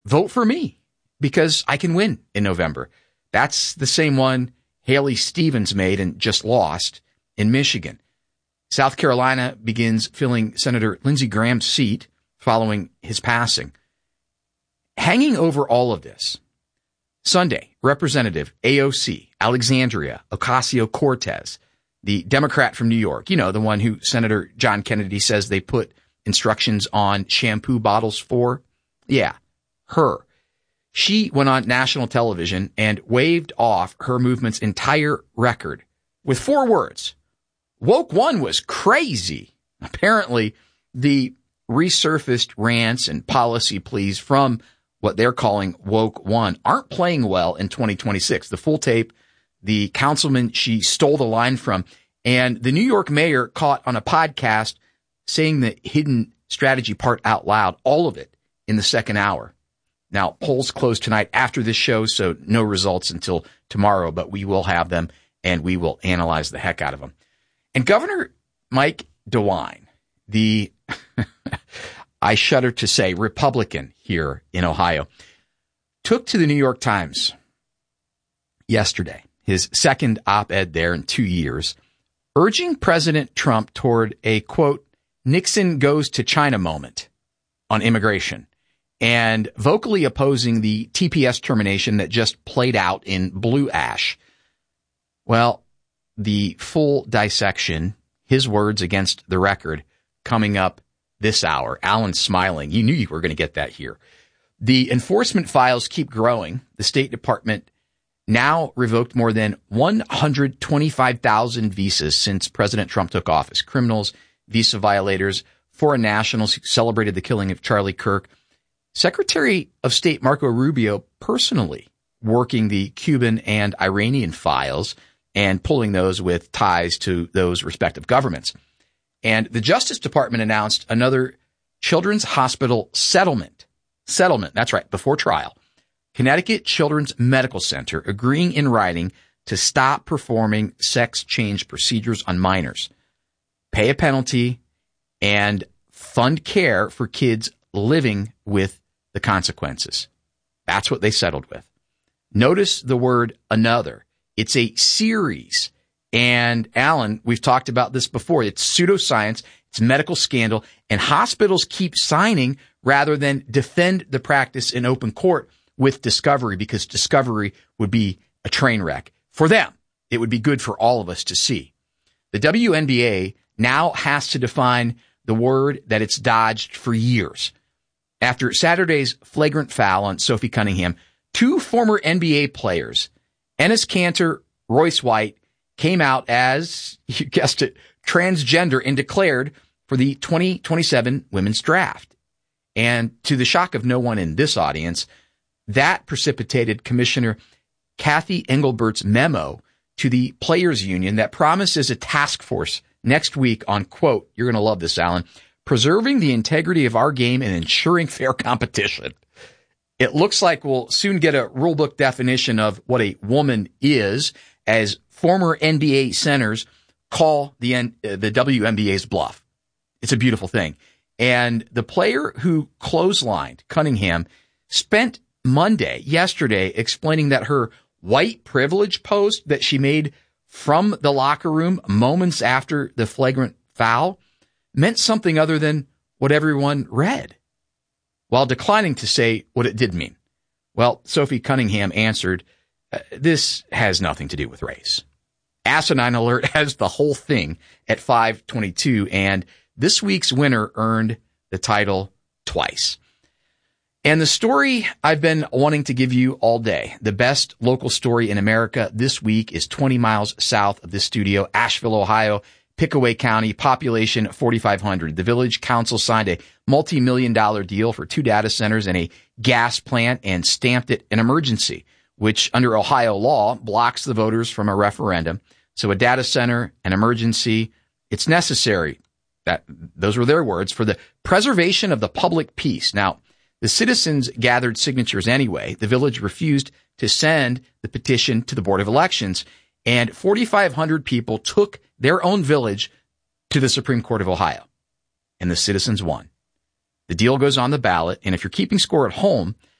vote for me because I can win in November. That's the same one Haley Stevens made and just lost in Michigan. South Carolina begins filling Senator Lindsey Graham's seat following his passing. Hanging over all of this, Sunday, Representative AOC, Alexandria Ocasio-Cortez, the Democrat from New York, the one who Senator John Kennedy says they put instructions on shampoo bottles for. Yeah, her. She went on national television and waved off her movement's entire record with 4 words. Woke One was crazy. Apparently, the resurfaced rants and policy pleas from what they're calling Woke One aren't playing well in 2026. The full tape, the councilman she stole the line from, and the New York mayor caught on a podcast saying the hidden strategy part out loud, all of it in the second hour. Now, polls close tonight after this show, so no results until tomorrow, but we will have them and we will analyze the heck out of them. And Governor Mike DeWine, the, I shudder to say, Republican here in Ohio, took to the New York Times yesterday, his second op-ed there in 2 years, urging President Trump toward a, quote, Nixon goes to China moment on immigration, and vocally opposing the TPS termination that just played out in Blue Ash. Well, the full dissection, his words against the record, coming up this hour. Alan's smiling. You knew you were going to get that here. The enforcement files keep growing. The State Department now revoked more than 125,000 visas since President Trump took office. Criminals, visa violators, foreign nationals who celebrated the killing of Charlie Kirk. Secretary of State Marco Rubio personally working the Cuban and Iranian files and pulling those with ties to those respective governments. And the Justice Department announced another Children's Hospital settlement. That's right, before trial. Connecticut Children's Medical Center agreeing in writing to stop performing sex change procedures on minors, pay a penalty, and fund care for kids living with the consequences. That's what they settled with. Notice the word another. It's a series. And Alan, we've talked about this before. It's pseudoscience. It's medical scandal. And hospitals keep signing rather than defend the practice in open court with discovery, because discovery would be a train wreck. For them, it would be good for all of us to see. The WNBA now has to define the word that it's dodged for years. After Saturday's flagrant foul on Sophie Cunningham, 2 former NBA players, Enes Kanter, Royce White, came out as, you guessed it, transgender and declared for the 2027 women's draft. And to the shock of no one in this audience, that precipitated Commissioner Kathy Engelbert's memo to the Players Union that promises a task force next week on, quote, you're going to love this, Alan, preserving the integrity of our game and ensuring fair competition. It looks like we'll soon get a rulebook definition of what a woman is, as former NBA centers call the WNBA's bluff. It's a beautiful thing. And the player who clotheslined Cunningham spent yesterday, explaining that her white privilege post that she made from the locker room moments after the flagrant foul meant something other than what everyone read, while declining to say what it did mean. Well, Sophie Cunningham answered, this has nothing to do with race. Asinine Alert has the whole thing at 5:22, and this week's winner earned the title twice. And the story I've been wanting to give you all day, the best local story in America this week, is 20 miles south of this studio, Asheville, Ohio, Pickaway County, population 4,500. The village council signed a multi-million-dollar deal for 2 data centers and a gas plant and stamped it an emergency, which under Ohio law blocks the voters from a referendum. So a data center, an emergency, it's necessary. Those were their words, for the preservation of the public peace. Now, the citizens gathered signatures anyway. The village refused to send the petition to the Board of Elections, and 4,500 people took their own village to the Supreme Court of Ohio, and the citizens won. The deal goes on the ballot, and if you're keeping score at home,